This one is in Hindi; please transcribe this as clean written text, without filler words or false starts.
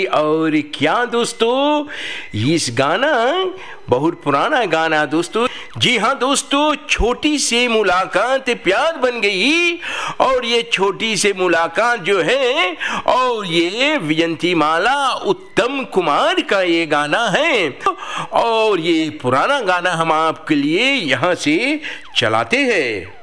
और क्या दोस्तों, इस गाना बहुत पुराना गाना दोस्तों। जी हाँ दोस्तों, छोटी सी मुलाकात प्यार बन गई। और ये छोटी सी मुलाकात जो है, और ये विजंतीमाला उत्तम कुमार का ये गाना है। और ये पुराना गाना हम आपके लिए यहाँ से चलाते हैं।